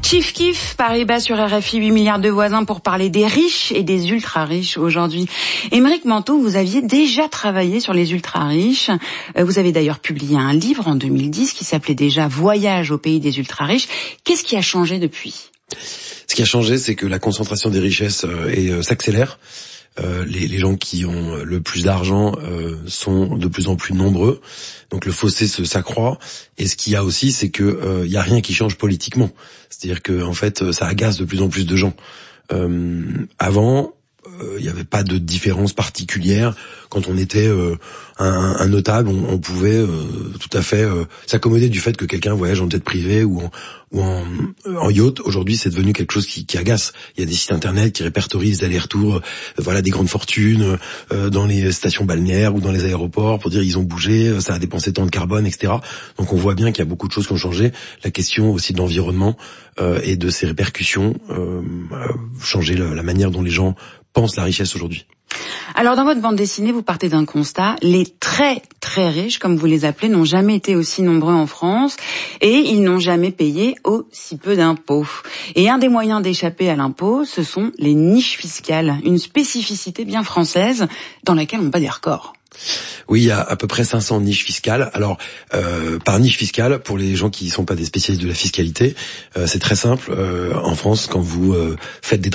Chief Kif, Paris-Bas sur RFI, 8 milliards de voisins pour parler des riches et des ultra-riches aujourd'hui. Aymeric Manteau, vous aviez déjà travaillé sur les ultra-riches. Vous avez d'ailleurs publié un livre en 2010 qui s'appelait déjà Voyage au pays des ultra-riches. Qu'est-ce qui a changé depuis ? Ce qui a changé, c'est que la concentration des richesses s'accélère. Les gens qui ont le plus d'argent sont de plus en plus nombreux, donc le fossé s'accroît. Et ce qu'il y a aussi, c'est que il y a rien qui change politiquement. C'est-à-dire que en fait, ça agace de plus en plus de gens. Avant, il n'y avait pas de différence particulière. Quand on était un notable, on pouvait tout à fait s'accommoder du fait que quelqu'un voyage en jet privé ou en yacht. Aujourd'hui, c'est devenu quelque chose qui agace. Il y a des sites internet qui répertorient les allers-retours, des grandes fortunes dans les stations balnéaires ou dans les aéroports pour dire ils ont bougé, ça a dépensé tant de carbone, etc. Donc on voit bien qu'il y a beaucoup de choses qui ont changé. La question aussi de l'environnement et de ses répercussions changer la manière dont les gens pensent la richesse aujourd'hui. Alors dans votre bande dessinée, vous partez d'un constat, les très très riches, comme vous les appelez, n'ont jamais été aussi nombreux en France et ils n'ont jamais payé aussi peu d'impôts. Et un des moyens d'échapper à l'impôt, ce sont les niches fiscales, une spécificité bien française dans laquelle on bat des records. Oui, il y a à peu près 500 niches fiscales. Alors, par niche fiscale, pour les gens qui ne sont pas des spécialistes de la fiscalité, c'est très simple. En France, quand vous faites des